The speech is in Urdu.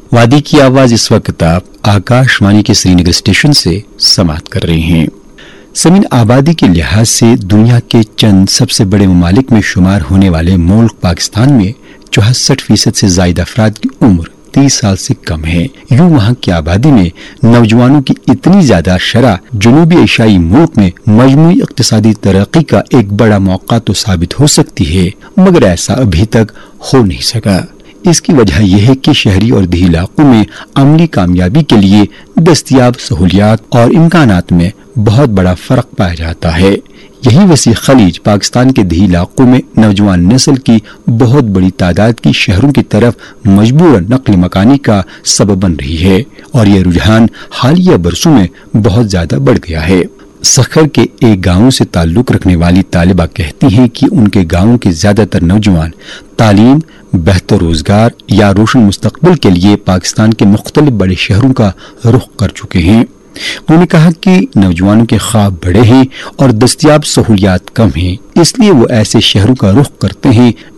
وادی کی آواز اس وقت آپ آکاشوانی کے سری نگر اسٹیشن سے سماعت کر رہے ہیں۔ سمین آبادی کے لحاظ سے دنیا کے چند سب سے بڑے ممالک میں شمار ہونے والے ملک پاکستان میں 64% سے زائد افراد کی عمر 30 سال سے کم ہے۔ یوں وہاں کی آبادی میں نوجوانوں کی اتنی زیادہ شرح جنوبی ایشیائی ملک میں مجموعی اقتصادی ترقی کا ایک بڑا موقع تو ثابت ہو سکتی ہے، مگر ایسا ابھی تک ہو نہیں سکا۔ اس کی وجہ یہ ہے کہ شہری اور دیہی علاقوں میں عملی کامیابی کے لیے دستیاب سہولیات اور امکانات میں بہت بڑا فرق پایا جاتا ہے۔ یہی وسیع خلیج پاکستان کے دیہی علاقوں میں نوجوان نسل کی بہت بڑی تعداد کی شہروں کی طرف مجبور نقل مکانی کا سبب بن رہی ہے، اور یہ رجحان حالیہ برسوں میں بہت زیادہ بڑھ گیا ہے۔ سکھر کے ایک گاؤں سے تعلق رکھنے والی طالبہ کہتی ہیں کہ ان کے گاؤں کے زیادہ تر نوجوان تعلیم، بہتر روزگار یا روشن مستقبل کے لیے پاکستان کے مختلف بڑے شہروں کا رخ کر چکے ہیں۔ انہوں نے کہا کہ نوجوانوں کے خواب بڑے ہیں اور دستیاب سہولیات کم ہیں، اس لیے وہ ایسے شہروں کا رخ کرتے ہیں